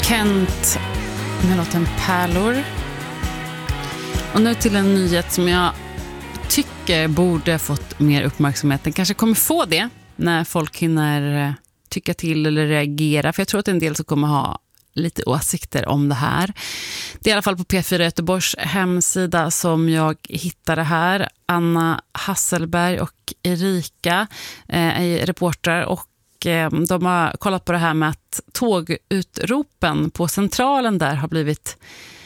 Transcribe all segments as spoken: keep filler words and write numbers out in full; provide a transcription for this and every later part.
Kent med låten Pärlor. Och nu till en nyhet som jag tycker borde fått mer uppmärksamhet. Den kanske kommer få det när folk hinner tycka till eller reagera. För jag tror att en del som kommer ha lite åsikter om det här. Det är i alla fall på P fyra Göteborgs hemsida som jag hittade här. Anna Hasselberg och Erika eh, är reportrar och eh, de har kollat på det här med att tågutropen på centralen där har blivit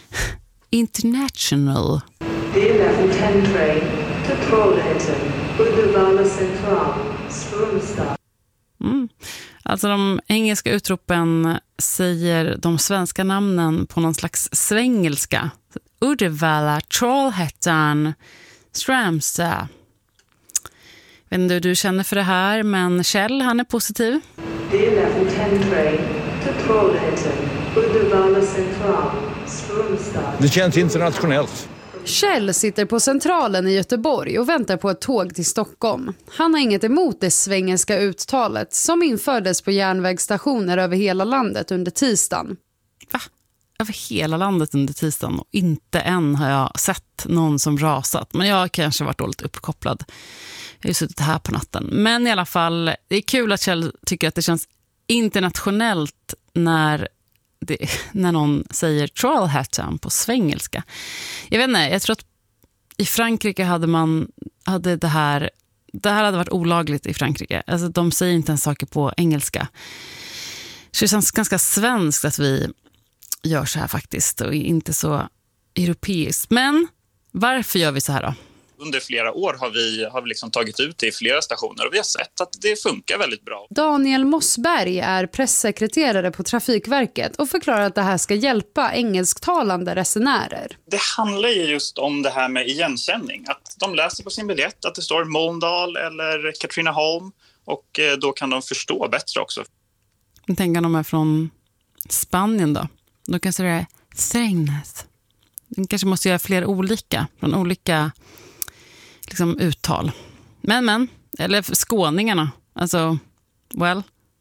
international. Det är level tio train till Trollhättan, Uddevalla central, Strömstad. Mm. Alltså de engelska utropen säger de svenska namnen på någon slags svengelska. Uddevalla, Trollhättan, Strömstad. Jag vet inte hur du känner för det här, men Kjell, han är positiv. Det är level tio train till Trollhättan, Uddevalla central, Strömstad. Det känns internationellt. Kjell sitter på centralen i Göteborg och väntar på ett tåg till Stockholm. Han har inget emot det svengelska uttalet som infördes på järnvägsstationer över hela landet under tisdagen. Va? Över hela landet under tisdagen och inte än har jag sett någon som rasat. Men jag har kanske varit dåligt uppkopplad. Jag har ju suttit här på natten. Men i alla fall, det är kul att Kjell tycker att det känns internationellt när Det, när någon säger Trollhättan på svengelska. Jag vet inte, jag tror att i Frankrike hade man hade det här det här hade varit olagligt i Frankrike. Alltså de säger inte ens saker på engelska. Så det känns ganska svenskt att vi gör så här faktiskt och inte så europeiskt. Men varför gör vi så här då? Under flera år har vi, har vi liksom tagit ut det i flera stationer och vi har sett att det funkar väldigt bra. Daniel Mossberg är pressekreterare på Trafikverket och förklarar att det här ska hjälpa engelsktalande resenärer. Det handlar ju just om det här med igenkänning. Att de läser på sin biljett att det står Mölndal eller Katrineholm och då kan de förstå bättre också. Jag tänker de är från Spanien då. Då kanske det är Strängnäs. De kanske måste göra fler olika från olika liksom uttal. Men, men, eller skåningarna, alltså, well,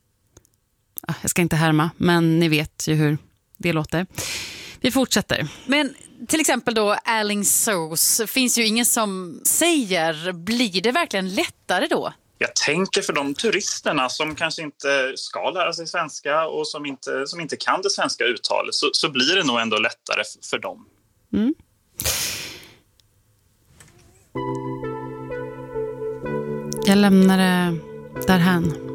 jag ska inte härma, men ni vet ju hur det låter. Vi fortsätter. Men till exempel då Alingsås, finns ju ingen som säger, blir det verkligen lättare då? Jag tänker för de turisterna som kanske inte ska lära sig svenska och som inte, som inte kan det svenska uttalet så, så blir det nog ändå lättare för, för dem. Mm. Jag lämnar det därhän.